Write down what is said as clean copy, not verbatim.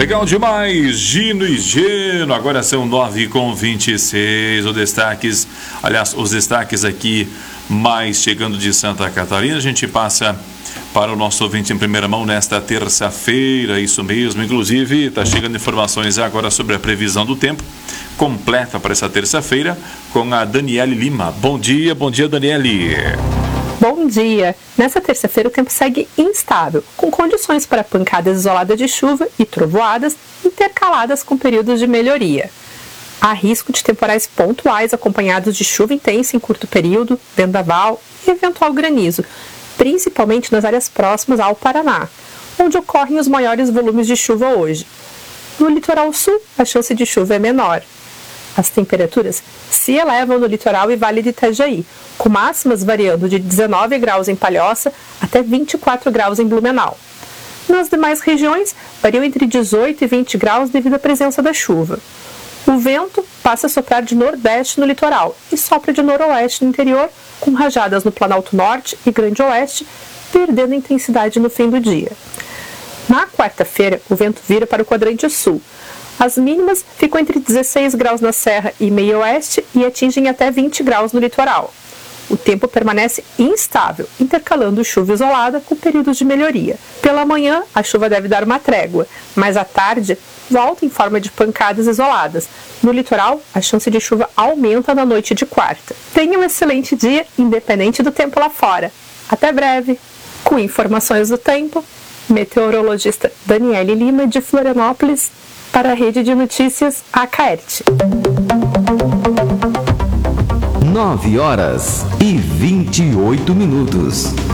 Legal demais, Gino e Geno. Agora são 9h26. Os destaques aqui mais chegando de Santa Catarina. A gente passa para o nosso ouvinte em primeira mão nesta terça-feira, isso mesmo. Inclusive, está chegando informações agora sobre a previsão do tempo completa para essa terça-feira com a Daniele Lima. Bom dia, Daniele. Bom dia! Nessa terça-feira o tempo segue instável, com condições para pancadas isoladas de chuva e trovoadas intercaladas com períodos de melhoria. Há risco de temporais pontuais acompanhados de chuva intensa em curto período, vendaval e eventual granizo, principalmente nas áreas próximas ao Paraná, onde ocorrem os maiores volumes de chuva hoje. No litoral sul, a chance de chuva é menor. As temperaturas se elevam no litoral e Vale do Itajaí, com máximas variando de 19 graus em Palhoça até 24 graus em Blumenau. Nas demais regiões, variam entre 18 e 20 graus devido à presença da chuva. O vento passa a soprar de nordeste no litoral e sopra de noroeste no interior, com rajadas no Planalto Norte e Grande Oeste, perdendo intensidade no fim do dia. Na quarta-feira, o vento vira para o quadrante sul. As mínimas ficam entre 16 graus na Serra e Meio Oeste e atingem até 20 graus no litoral. O tempo permanece instável, intercalando chuva isolada com períodos de melhoria. Pela manhã, a chuva deve dar uma trégua, mas à tarde volta em forma de pancadas isoladas. No litoral, a chance de chuva aumenta na noite de quarta. Tenha um excelente dia, independente do tempo lá fora. Até breve! Com informações do tempo, meteorologista Daniele Lima, de Florianópolis, para a Rede de Notícias Acaerte. 9h28.